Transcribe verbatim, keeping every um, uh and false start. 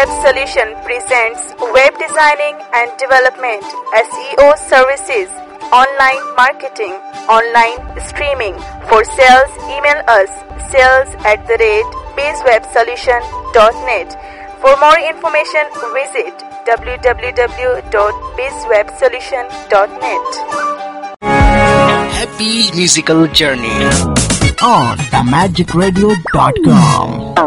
Web Solution presents web designing and development, S E O services, online marketing, online streaming. For sales, email us sales at the rate bizwebsolution dot net. For more information, visit w w w dot bizwebsolution dot net. Happy musical journey on the magic radio dot com.